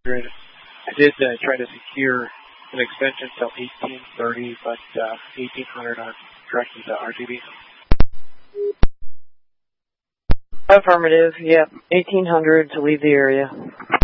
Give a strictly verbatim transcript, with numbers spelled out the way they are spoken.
I did uh, try to secure an extension till eighteen thirty, but uh, eighteen hundred on directed to R T B. Affirmative, yep. eighteen hundred to leave the area.